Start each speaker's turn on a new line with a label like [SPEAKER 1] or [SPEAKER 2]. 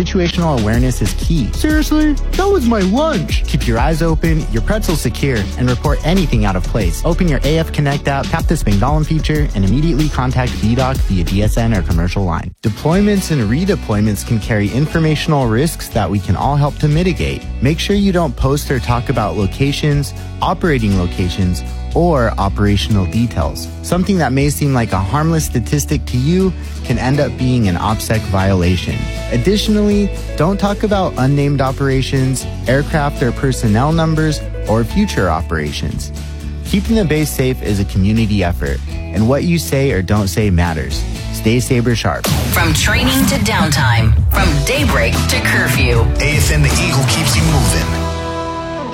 [SPEAKER 1] situational awareness is key.
[SPEAKER 2] Seriously? That was my lunch.
[SPEAKER 1] Keep your eyes open, your pretzels secure, and report anything out of place. Open your AF Connect app, tap the Spangdahlem feature, and immediately contact VDOC via DSN or commercial line. Deployments and redeployments can carry informational risks that we can all help to mitigate. Make sure you don't post or talk about locations, operating locations, or operational details. Something that may seem like a harmless statistic to you can end up being an OPSEC violation. Additionally, don't talk about unnamed operations, aircraft or personnel numbers, or future operations. Keeping the base safe is a community effort, and what you say or don't say matters. Stay saber sharp.
[SPEAKER 3] From training to downtime, from daybreak to curfew,
[SPEAKER 4] AFN the Eagle keeps you moving.